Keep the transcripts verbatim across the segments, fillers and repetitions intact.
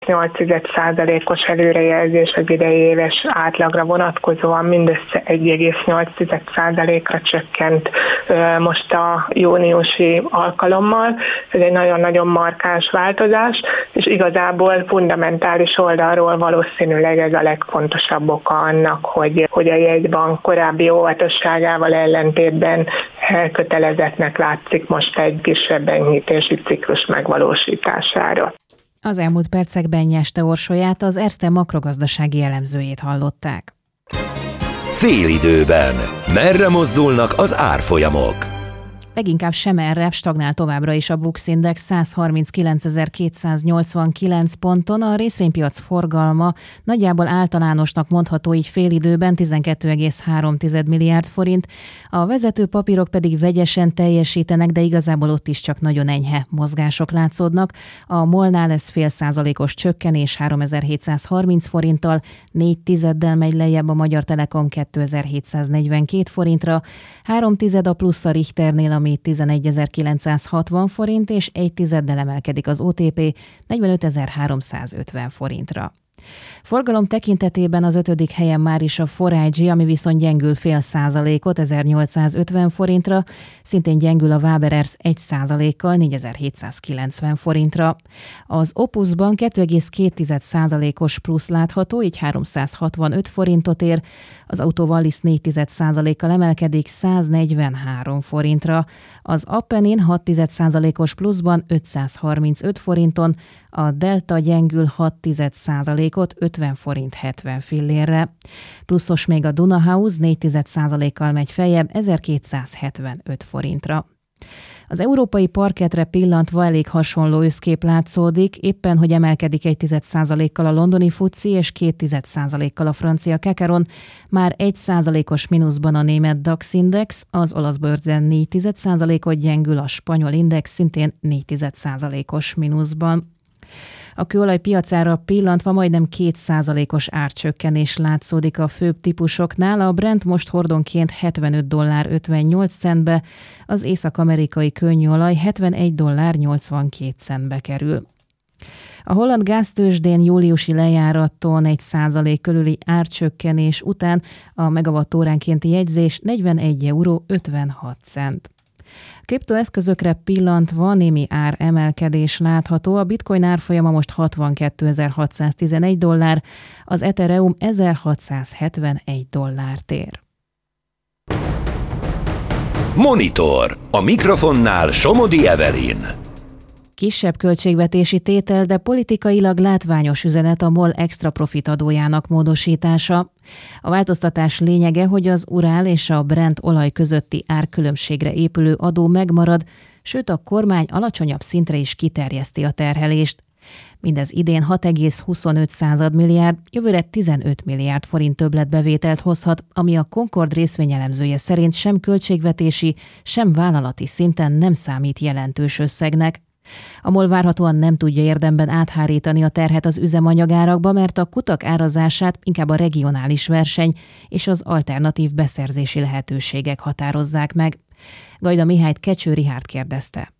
nyolc százalékos előrejelzés az idei éves átlagra vonatkozóan mindössze egy egész nyolc százalékra csökkent most a júniusi alkalommal. Ez egy nagyon-nagyon markáns változás, és igazából fundamentális oldalról valószínűleg ez a legfontosabb oka annak, hogy, hogy a jegybank korábbi óvatosságával ellentétben elkötelezettnek látszik most egy kisebb enyhítési ciklus megvalósítására. Az elmúlt percekben Nyeste Orsolyát, az Erste makrogazdasági elemzőjét hallották. Félidőben. Merre mozdulnak az árfolyamok? Leginkább semerre, stagnál továbbra is a Bux Index száz harminckilencezer-kétszáznyolcvankilenc ponton, a részvénypiac forgalma nagyjából általánosnak mondható így félidőben tizenkét egész három milliárd forint, a vezető papírok pedig vegyesen teljesítenek, de igazából ott is csak nagyon enyhe mozgások látszódnak. A MOL-nál ez fél százalékos csökkenés háromezer-hétszázharminc forinttal, négy tizeddel megy lejjebb a Magyar Telekom kétezer-hétszáznegyvenkét forintra, három tized a plusz a Richternél, ami tizenegyezer-kilencszázhatvan forint, és egy tizeddel emelkedik az o té pé negyvenötezer-háromszázötven forintra. Forgalom tekintetében az ötödik helyen már is a four i gé, ami viszont gyengül fél százalékot ezernyolcszázötven forintra, szintén gyengül a Waberers egy százalékkal négyezer-hétszázkilencven forintra. Az Opusban kettő egész két százalékos plusz látható, így háromszázhatvanöt forintot ér, az Autovallis négy százalékkal emelkedik száznegyvenhárom forintra, az Appenin hat százalékos pluszban ötszázharmincöt forinton, a Delta gyengül hat százalékot ötven forint hetven fillérre. Pluszos még a Dunahouse négy százalékkal megy feljebb ezerkétszázhetvenöt forintra. Az európai parkettre pillantva elég hasonló összkép látszódik, éppen hogy emelkedik egy tized százalékkal a londoni fuci és két tized százalékkal a francia Kakaron, már egy százalékos mínuszban a német DAX index, az olasz bőrzen négy tized százalékot gyengül, a spanyol index szintén négy tized százalékos mínuszban. A kőolaj piacára pillantva majdnem két százalékos árcsökkenés látszódik a főbb típusoknál, a Brent most hordonként hetvenöt dollár ötvennyolc centbe, az észak-amerikai könnyűolaj hetvenegy dollár nyolcvankét centbe kerül. A holland gáztőzsdén júliusi lejáraton egy százalék körüli árcsökkenés után a megawattóránkénti jegyzés negyvenegy euró ötvenhat cent. Kriptoeszközökre pillantva némi ár emelkedés látható, a bitcoin árfolyama most hatvankétezer-hatszáztizenegy dollár, az Ethereum ezerhatszázhetvenegy dollárt ér. Monitor. A mikrofonnál Somodi Evelyn. Kisebb költségvetési tétel, de politikailag látványos üzenet a MOL extra profit adójának módosítása. A változtatás lényege, hogy az Urál és a Brent olaj közötti árkülönbségre épülő adó megmarad, sőt a kormány alacsonyabb szintre is kiterjeszti a terhelést. Mindez idén hat egész huszonöt milliárd, jövőre tizenöt milliárd forint többletbevételt hozhat, ami a Concord részvényelemzője szerint sem költségvetési, sem vállalati szinten nem számít jelentős összegnek. A MOL várhatóan nem tudja érdemben áthárítani a terhet az üzemanyagárakba, mert a kutak árazását inkább a regionális verseny és az alternatív beszerzési lehetőségek határozzák meg. Gajda Mihályt Kecső Rihárd kérdezte.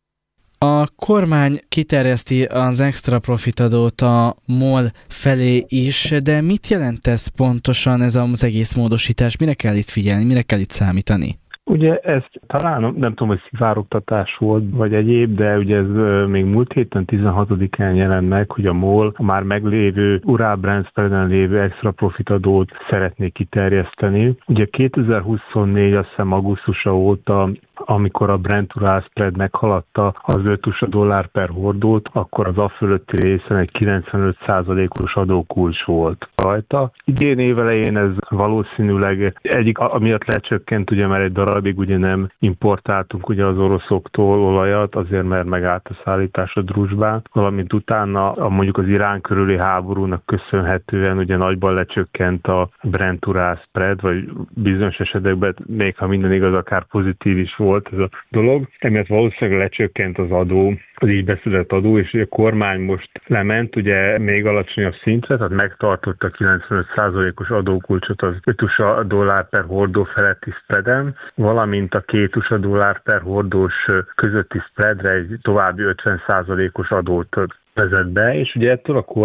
A kormány kiterjeszti az extra profitadót a MOL felé is, de mit jelent ez pontosan, ez az egész módosítás? Mire kell itt figyelni, mire kell itt számítani? Ugye ez talán nem tudom, hogy szivárogtatás volt, vagy egyéb, de ugye ez még múlt héten tizenhatodikán jelent meg, hogy a MOL a már meglévő Urál Brent spreaden lévő extra profitadót szeretné kiterjeszteni. Ugye kétezer-huszonnégy, azt hiszem augusztusa óta, amikor a Brent Urál spread meghaladta az öt dollár per hordót, akkor az a fölötti részen egy kilencvenöt százalékos adókulcs volt rajta. Idén évelején ez valószínűleg egyik, amiatt lecsökkent, ugye, mert egy darabig ugye nem importáltunk ugye az oroszoktól olajat, azért mert megállt a szállítás a Druzsbán, valamint utána a, mondjuk az Irán körüli háborúnak köszönhetően ugye nagyban lecsökkent a Brent Urál spread, vagy bizonyos esetekben még ha minden igaz, akár pozitív is volt ez a dolog. Emiatt valószínűleg lecsökkent az adó, az így beszedett adó, és a kormány most lement ugye még alacsonyabb szintre, tehát megtartotta a kilencvenöt százalékos adókulcsot az öt dollár per hordó feletti spreaden, valamint a két dollár per hordós közötti spreadre egy további ötven százalékos adót vezet be, és ugye ettől a